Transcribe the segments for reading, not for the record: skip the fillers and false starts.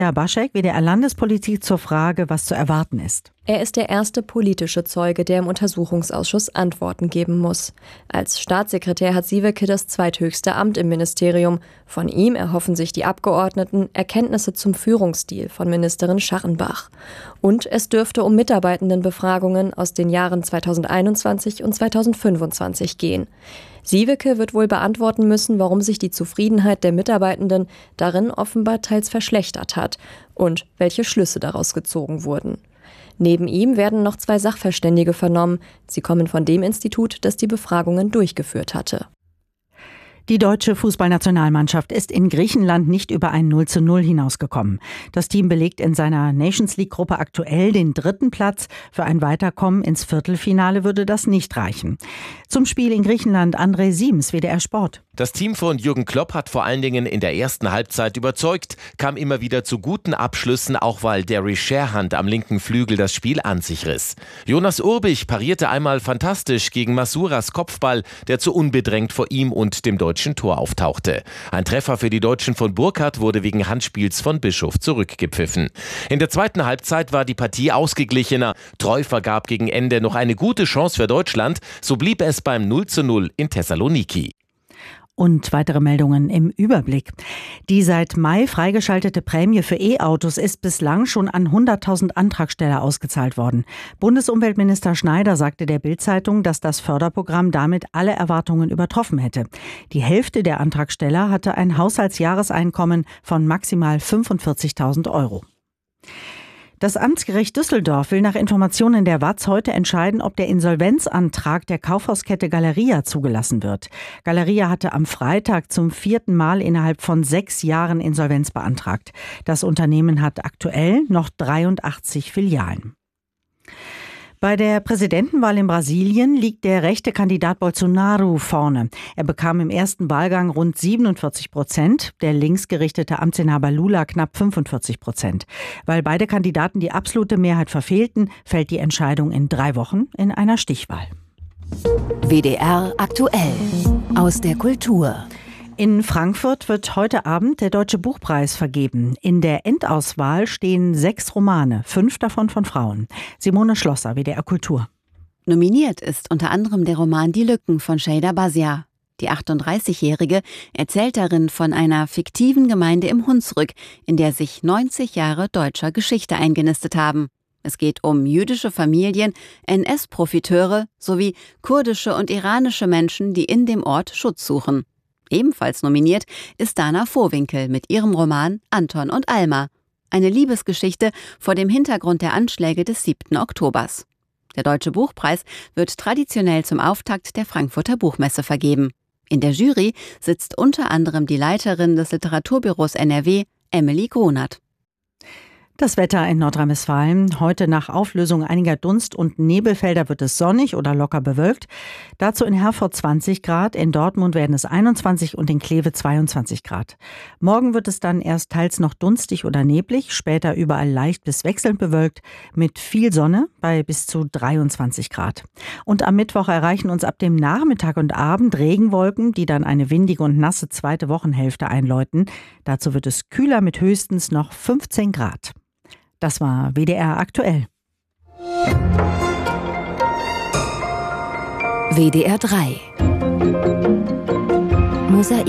Herr Baschek, WDR-Landespolitik zur Frage, was zu erwarten ist. Er ist der erste politische Zeuge, der im Untersuchungsausschuss Antworten geben muss. Als Staatssekretär hat Sieweke das zweithöchste Amt im Ministerium. Von ihm erhoffen sich die Abgeordneten Erkenntnisse zum Führungsstil von Ministerin Scharrenbach. Und es dürfte um Mitarbeitendenbefragungen aus den Jahren 2021 und 2025 gehen. Sieweke wird wohl beantworten müssen, warum sich die Zufriedenheit der Mitarbeitenden darin offenbar teils verschlechtert hat und welche Schlüsse daraus gezogen wurden. Neben ihm werden noch 2 Sachverständige vernommen. Sie kommen von dem Institut, das die Befragungen durchgeführt hatte. Die deutsche Fußballnationalmannschaft ist in Griechenland nicht über ein 0:0 hinausgekommen. Das Team belegt in seiner Nations League-Gruppe aktuell den 3. Platz. Für ein Weiterkommen ins Viertelfinale würde das nicht reichen. Zum Spiel in Griechenland André Siems, WDR Sport. Das Team von Jürgen Klopp hat vor allen Dingen in der ersten Halbzeit überzeugt, kam immer wieder zu guten Abschlüssen, auch weil Derry Sherhand am linken Flügel das Spiel an sich riss. Jonas Urbich parierte einmal fantastisch gegen Masuras Kopfball, der zu unbedrängt vor ihm und dem deutschen Tor auftauchte. Ein Treffer für die Deutschen von Burkhardt wurde wegen Handspiels von Bischof zurückgepfiffen. In der zweiten Halbzeit war die Partie ausgeglichener. Treu vergab gegen Ende noch eine gute Chance für Deutschland, so blieb es beim 0:0 in Thessaloniki. Und weitere Meldungen im Überblick. Die seit Mai freigeschaltete Prämie für E-Autos ist bislang schon an 100.000 Antragsteller ausgezahlt worden. Bundesumweltminister Schneider sagte der Bild-Zeitung, dass das Förderprogramm damit alle Erwartungen übertroffen hätte. Die Hälfte der Antragsteller hatte ein Haushaltsjahreseinkommen von maximal 45.000 €. Das Amtsgericht Düsseldorf will nach Informationen der WAZ heute entscheiden, ob der Insolvenzantrag der Kaufhauskette Galeria zugelassen wird. Galeria hatte am Freitag zum 4. Mal innerhalb von 6 Jahren Insolvenz beantragt. Das Unternehmen hat aktuell noch 83 Filialen. Bei der Präsidentenwahl in Brasilien liegt der rechte Kandidat Bolsonaro vorne. Er bekam im ersten Wahlgang rund 47%, der linksgerichtete Amtsinhaber Lula knapp 45%. Weil beide Kandidaten die absolute Mehrheit verfehlten, fällt die Entscheidung in 3 Wochen in einer Stichwahl. WDR aktuell aus der Kultur. In Frankfurt wird heute Abend der Deutsche Buchpreis vergeben. In der Endauswahl stehen 6 Romane, 5 davon von Frauen. Simone Schlosser, WDR Kultur. Nominiert ist unter anderem der Roman Die Lücken von Şeyda Bazia. Die 38-Jährige erzählt darin von einer fiktiven Gemeinde im Hunsrück, in der sich 90 Jahre deutscher Geschichte eingenistet haben. Es geht um jüdische Familien, NS-Profiteure sowie kurdische und iranische Menschen, die in dem Ort Schutz suchen. Ebenfalls nominiert ist Dana Vohwinkel mit ihrem Roman Anton und Alma. Eine Liebesgeschichte vor dem Hintergrund der Anschläge des 7. Oktobers. Der Deutsche Buchpreis wird traditionell zum Auftakt der Frankfurter Buchmesse vergeben. In der Jury sitzt unter anderem die Leiterin des Literaturbüros NRW, Emily Gronert. Das Wetter in Nordrhein-Westfalen. Heute nach Auflösung einiger Dunst- und Nebelfelder wird es sonnig oder locker bewölkt. Dazu in Herford 20 Grad, in Dortmund werden es 21 und in Kleve 22 Grad. Morgen wird es dann erst teils noch dunstig oder neblig, später überall leicht bis wechselnd bewölkt mit viel Sonne bei bis zu 23 Grad. Und am Mittwoch erreichen uns ab dem Nachmittag und Abend Regenwolken, die dann eine windige und nasse zweite Wochenhälfte einläuten. Dazu wird es kühler mit höchstens noch 15 Grad. Das war WDR aktuell. WDR 3 Mosaik.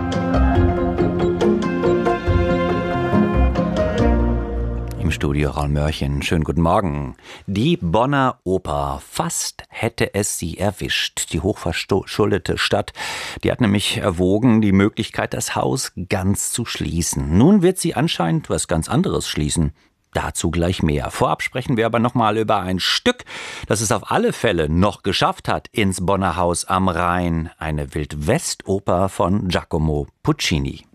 Im Studio Raul Mörchen. Schönen guten Morgen. Die Bonner Oper. Fast hätte es sie erwischt. Die hochverschuldete Stadt, die hat nämlich erwogen, die Möglichkeit, das Haus ganz zu schließen. Nun wird sie anscheinend was ganz anderes schließen. Dazu gleich mehr. Vorab sprechen wir aber nochmal über ein Stück, das es auf alle Fälle noch geschafft hat ins Bonner Haus am Rhein. Eine Wildwest-Oper von Giacomo Puccini.